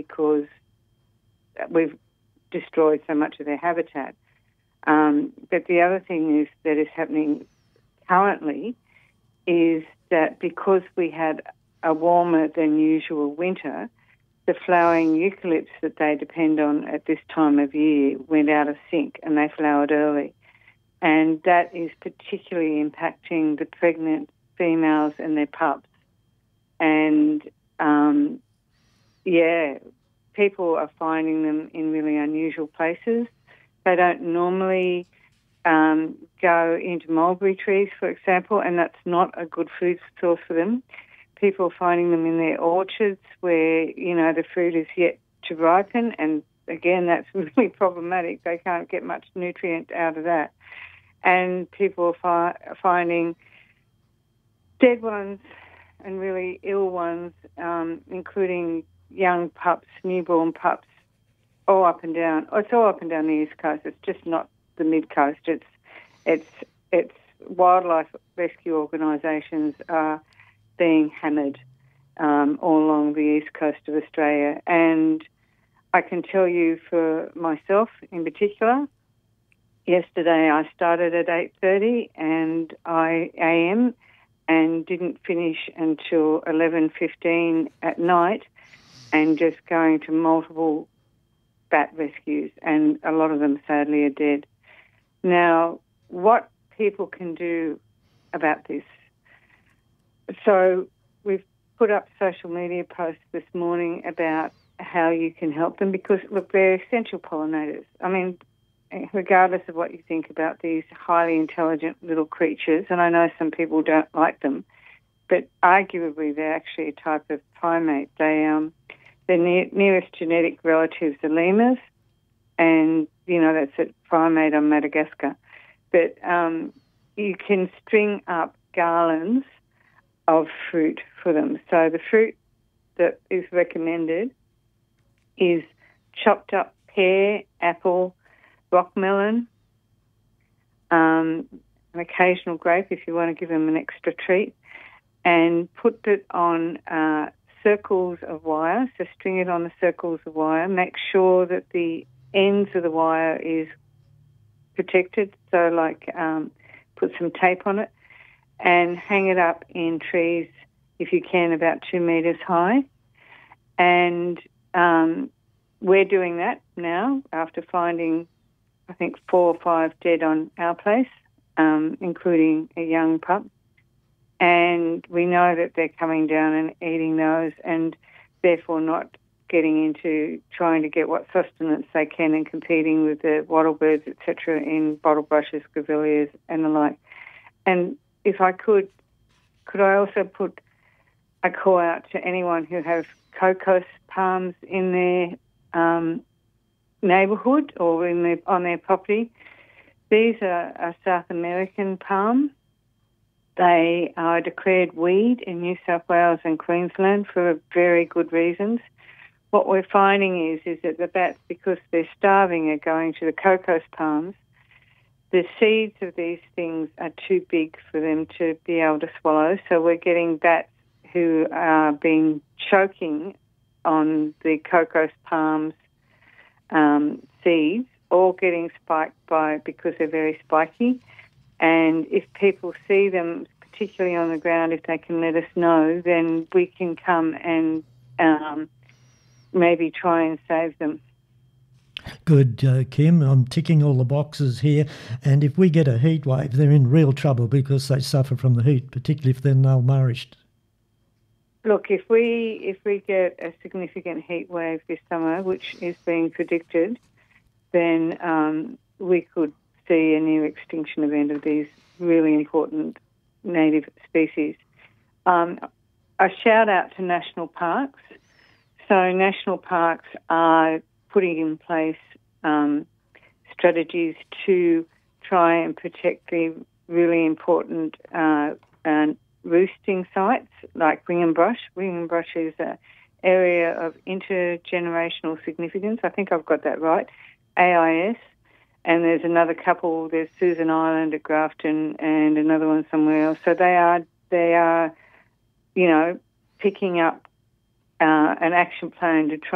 because we've destroyed so much of their habitat. But the other thing that is happening currently is that because we had a warmer than usual winter, the flowering eucalypts that they depend on at this time of year went out of sync and they flowered early. And that is particularly impacting the pregnant females and their pups. And, people are finding them in really unusual places. They don't normally go into mulberry trees, for example, and that's not a good food source for them. People are finding them in their orchards where, the fruit is yet to ripen, and again, that's really problematic. They can't get much nutrient out of that. And people are finding dead ones and really ill ones, including young pups, newborn pups, all up and down. It's all up and down the East Coast. It's just not the mid-coast. It's wildlife rescue organisations are being hammered all along the East Coast of Australia. And I can tell you for myself in particular, yesterday I started at 8:30 a.m. and didn't finish until 11:15 at night, and just going to multiple bat rescues, and a lot of them sadly are dead. Now, what people can do about this? So we've put up social media posts this morning about how you can help them because, look, they're essential pollinators. I mean, regardless of what you think about these highly intelligent little creatures, and I know some people don't like them, but arguably they're actually a type of primate. Their nearest genetic relatives are lemurs, and, that's a primate on Madagascar. But you can string up garlands of fruit for them. So the fruit that is recommended is chopped up pear, apple, rock melon, an occasional grape if you want to give them an extra treat, and put it on circles of wire. So string it on the circles of wire. Make sure that the ends of the wire is protected. So put some tape on it and hang it up in trees, if you can, about 2 metres high. And we're doing that now after finding, I think, 4 or 5 dead on our place, including a young pup. And we know that they're coming down and eating those and therefore not getting into trying to get what sustenance they can and competing with the wattlebirds, etc., in bottle-brushes, grevilleas and the like. And if I could I also put a call out to anyone who has cocos palms in their neighbourhood or on their property. These are a South American palm. They are declared weed in New South Wales and Queensland for very good reasons. What we're finding is that the bats, because they're starving, are going to the cocos palms. The seeds of these things are too big for them to be able to swallow, so we're getting bats who are choking on the cocos palms seeds, all getting spiked because they're very spiky. And if people see them, particularly on the ground, if they can let us know, then we can come and maybe try and save them. Good, Kim. I'm ticking all the boxes here. And if we get a heat wave, they're in real trouble because they suffer from the heat, particularly if they're malnourished. Look, if we get a significant heat wave this summer, which is being predicted, then we could see a near extinction event of these really important native species. A shout out to national parks. So national parks are putting in place strategies to try and protect the really important roosting sites like Ringenbrush. Ringenbrush is an area of intergenerational significance. I think I've got that right. AIS. And there's another couple. There's Susan Island at Grafton and another one somewhere else. So they are, picking up an action plan to try